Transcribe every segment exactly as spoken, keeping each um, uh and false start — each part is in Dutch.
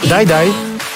Dai Dai.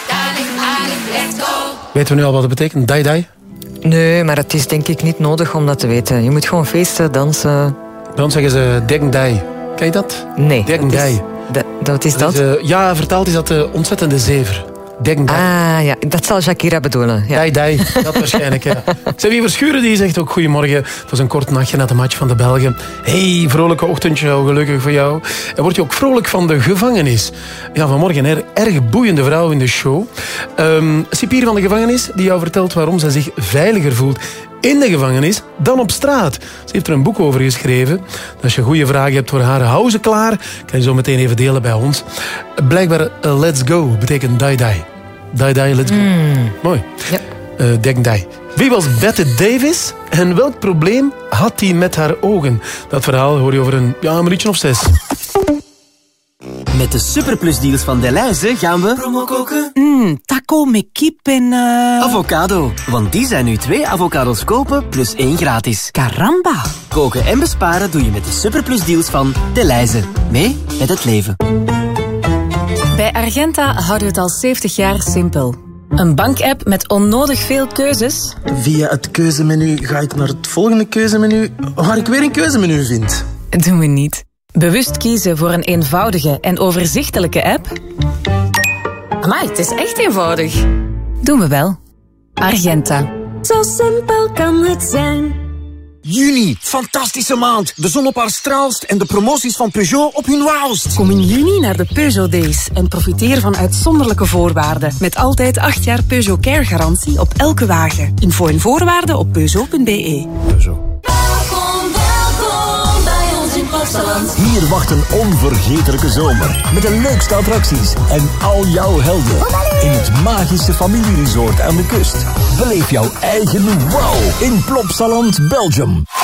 Weten we nu al wat het betekent, Dai Dai? Nee, maar het is denk ik niet nodig om dat te weten. Je moet gewoon feesten, dansen. Bij ons zeggen ze Deng Dai. Ken je dat? Nee. Deng Dai. Wat is dat? dat? Is, uh, ja, vertaald is dat de ontzettende zever. Deng Dai. Ah, ja, dat zal Shakira bedoelen. Ja. Dai Dai, dat waarschijnlijk, ja. Xavier Verschuren die zegt ook goedemorgen. Het was een kort nachtje na de match van de Belgen. Hey, vrolijke ochtendje, gelukkig voor jou. En word je ook vrolijk van de gevangenis? Ja, vanmorgen een erg boeiende vrouw in de show. Um, cipier van de gevangenis die jou vertelt waarom ze zich veiliger voelt in de gevangenis dan op straat. Ze heeft er een boek over geschreven. Als je goede vragen hebt voor haar, hou ze klaar. Kan je zo meteen even delen bij ons. Blijkbaar uh, let's go betekent Dai Dai. Dai Dai, let's go. Mm. Mooi. Ja. Uh, Deng Dai. Wie was Bette Davis en welk probleem had hij met haar ogen? Dat verhaal hoor je over een, ja, een minuutje of zes. Met de superplusdeals van Delhaize gaan we promo koken. Mm, taco met kip en... Uh... Avocado. Want die zijn nu twee avocados kopen plus één gratis. Caramba. Koken en besparen doe je met de superplusdeals van Delhaize. Mee met het leven. Bij Argenta houden we het al zeventig jaar simpel. Een bankapp met onnodig veel keuzes. Via het keuzemenu ga ik naar het volgende keuzemenu, waar ik weer een keuzemenu vind. Doen we niet. Bewust kiezen voor een eenvoudige en overzichtelijke app? Amai, het is echt eenvoudig. Doen we wel. Argenta. Zo simpel kan het zijn. Juni, fantastische maand. De zon op haar straalst en de promoties van Peugeot op hun wauwst. Kom in juni naar de Peugeot Days en profiteer van uitzonderlijke voorwaarden. Met altijd acht jaar Peugeot Care garantie op elke wagen. Info en voorwaarden op peugeot punt b e. Peugeot. Hier wacht een onvergetelijke zomer. Met de leukste attracties en al jouw helden. In het magische familieresort aan de kust. Beleef jouw eigen wow in Plopsaland, Belgium.